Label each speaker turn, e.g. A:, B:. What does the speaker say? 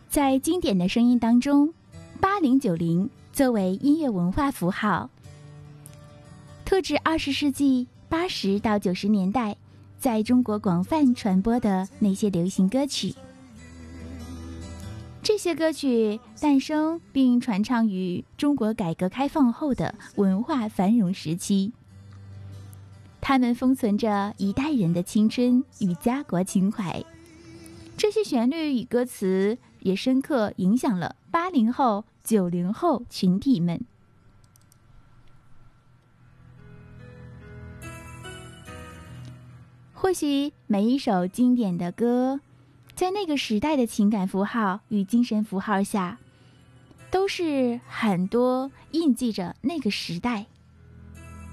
A: 在经典的声音当中，8090作为音乐文化符号，特指20世纪80到90年代在中国广泛传播的那些流行歌曲。这些歌曲诞生并传唱于中国改革开放后的文化繁荣时期，它们封存着一代人的青春与家国情怀。这些旋律与歌词也深刻影响了80后、90后群体们。或许每一首经典的歌，在那个时代的情感符号与精神符号下，都是很多印记着那个时代